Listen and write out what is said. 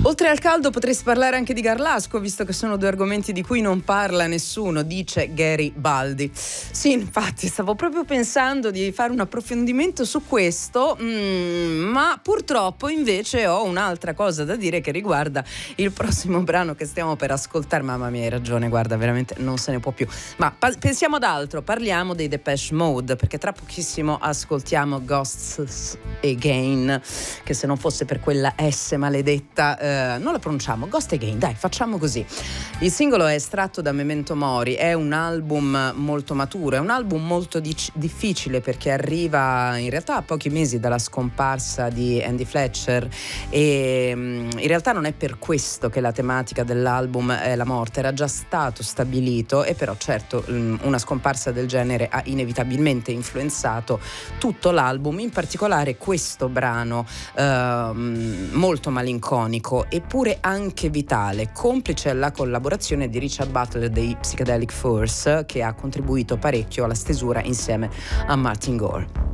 Oltre al caldo potresti parlare anche di Garlasco, visto che sono due argomenti di cui non parla nessuno, dice Gary Baldi. Sì, infatti stavo proprio pensando di fare un approfondimento su questo, ma purtroppo invece ho un'altra cosa da dire che riguarda il prossimo brano che stiamo per ascoltare. Mamma mia, hai ragione, guarda, veramente non se ne può più. Ma pensiamo ad altro, parliamo dei Depeche Mode, perché tra pochissimo ascoltiamo Ghosts Again, che se non fosse per quella S maledetta non la pronunciamo, Ghost Again, dai, facciamo così. Il singolo è estratto da Memento Mori, è un album molto maturo, è un album molto difficile perché arriva in realtà a pochi mesi dalla scomparsa di Andy Fletcher e in realtà non è per questo che la tematica dell'album è la morte, era già stato stabilito, e però certo una scomparsa del genere ha inevitabilmente influenzato tutto l'album, in particolare questo brano molto malinconico eppure anche vitale, complice la collaborazione di Richard Butler dei Psychedelic Furs, che ha contribuito parecchio alla stesura insieme a Martin Gore.